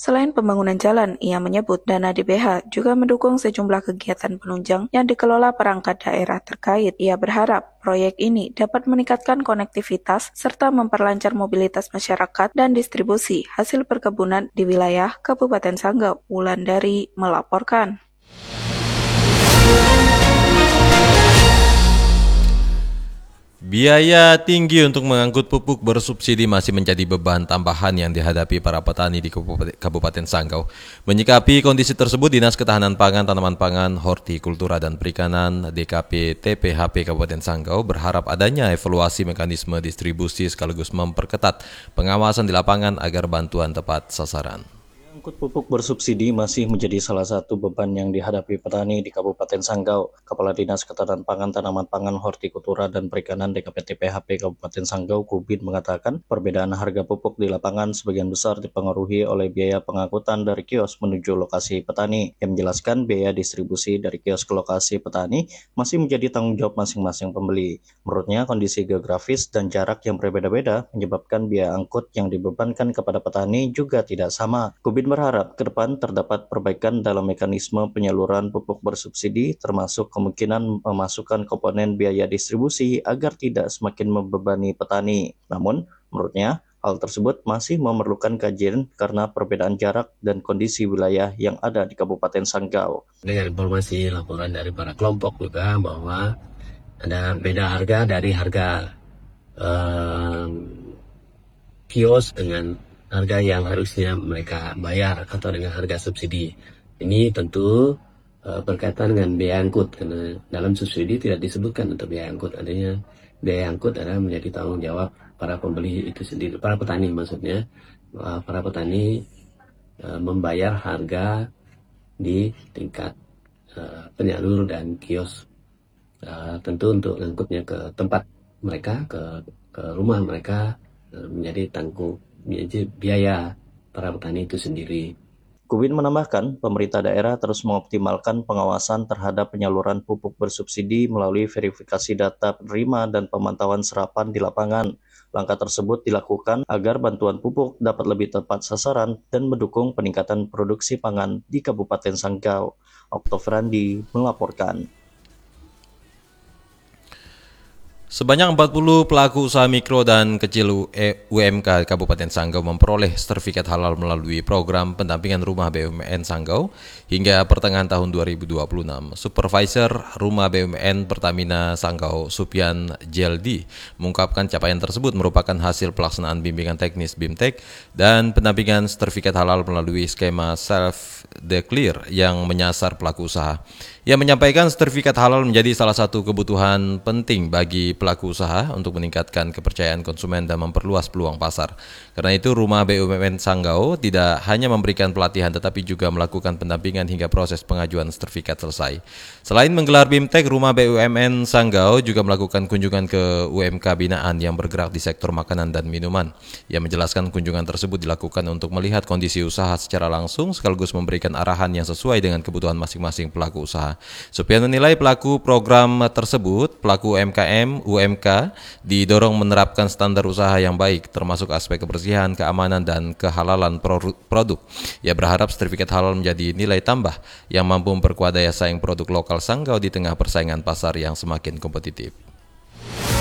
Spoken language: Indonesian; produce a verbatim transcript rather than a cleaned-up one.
Selain pembangunan jalan, ia menyebut dana D B H juga mendukung sejumlah kegiatan penunjang yang dikelola perangkat daerah terkait. Ia berharap proyek ini dapat meningkatkan konektivitas serta memperlancar mobilitas masyarakat dan distribusi hasil perkebunan di wilayah Kabupaten Sanggau. Wulandari melaporkan. Biaya tinggi untuk mengangkut pupuk bersubsidi masih menjadi beban tambahan yang dihadapi para petani di Kabupaten Sanggau. Menyikapi kondisi tersebut, Dinas Ketahanan Pangan, Tanaman Pangan, Hortikultura dan Perikanan D K P T P H P Kabupaten Sanggau berharap adanya evaluasi mekanisme distribusi sekaligus memperketat pengawasan di lapangan agar bantuan tepat sasaran. Angkut pupuk bersubsidi masih menjadi salah satu beban yang dihadapi petani di Kabupaten Sanggau. Kepala Dinas Ketahanan Pangan, Tanaman Pangan, Hortikultura dan Perikanan D K P T P H P Kabupaten Sanggau, Kubin, mengatakan perbedaan harga pupuk di lapangan sebagian besar dipengaruhi oleh biaya pengangkutan dari kios menuju lokasi petani. Yang menjelaskan biaya distribusi dari kios ke lokasi petani masih menjadi tanggung jawab masing-masing pembeli. Menurutnya, kondisi geografis dan jarak yang berbeda-beda menyebabkan biaya angkut yang dibebankan kepada petani juga tidak sama. Kubin berharap ke depan terdapat perbaikan dalam mekanisme penyaluran pupuk bersubsidi, termasuk kemungkinan memasukkan komponen biaya distribusi agar tidak semakin membebani petani. Namun, menurutnya, hal tersebut masih memerlukan kajian karena perbedaan jarak dan kondisi wilayah yang ada di Kabupaten Sanggau. Dengan informasi laporan dari para kelompok juga bahwa ada beda harga dari harga um, kios dengan harga yang harusnya mereka bayar atau dengan harga subsidi. Ini tentu uh, berkaitan dengan biaya angkut, karena dalam subsidi tidak disebutkan untuk biaya angkut. Adanya biaya angkut adalah menjadi tanggung jawab para pembeli itu sendiri, para petani maksudnya. Uh, para petani uh, membayar harga di tingkat uh, penyalur dan kios. Uh, tentu untuk angkutnya ke tempat mereka, ke, ke rumah mereka, uh, menjadi tanggung biaya para petani itu sendiri. Kubin menambahkan, pemerintah daerah terus mengoptimalkan pengawasan terhadap penyaluran pupuk bersubsidi melalui verifikasi data penerima dan pemantauan serapan di lapangan. Langkah tersebut dilakukan agar bantuan pupuk dapat lebih tepat sasaran dan mendukung peningkatan produksi pangan di Kabupaten Sanggau. Oktovrandi melaporkan. Sebanyak empat puluh pelaku usaha mikro dan kecil U M K Kabupaten Sanggau memperoleh sertifikat halal melalui program pendampingan Rumah B U M N Sanggau hingga pertengahan tahun dua ribu dua puluh enam. Supervisor Rumah B U M N Pertamina Sanggau, Supian Jeldi, mengungkapkan capaian tersebut merupakan hasil pelaksanaan bimbingan teknis BIMTEK dan pendampingan sertifikat halal melalui skema self-declare yang menyasar pelaku usaha. Ia menyampaikan sertifikat halal menjadi salah satu kebutuhan penting bagi pelaku usaha untuk meningkatkan kepercayaan konsumen dan memperluas peluang pasar. Karena itu, Rumah B U M N Sanggau tidak hanya memberikan pelatihan tetapi juga melakukan pendampingan hingga proses pengajuan sertifikat selesai. Selain menggelar BIMTEK, Rumah B U M N Sanggau juga melakukan kunjungan ke U M K binaan yang bergerak di sektor makanan dan minuman. Ia menjelaskan kunjungan tersebut dilakukan untuk melihat kondisi usaha secara langsung sekaligus memberikan arahan yang sesuai dengan kebutuhan masing-masing pelaku usaha. Supian menilai pelaku program tersebut, pelaku U M K M, U M K, didorong menerapkan standar usaha yang baik, termasuk aspek kebersihan, keamanan, dan kehalalan produk. Ia berharap sertifikat halal menjadi nilai tambah yang mampu memperkuat daya saing produk lokal Sanggau di tengah persaingan pasar yang semakin kompetitif.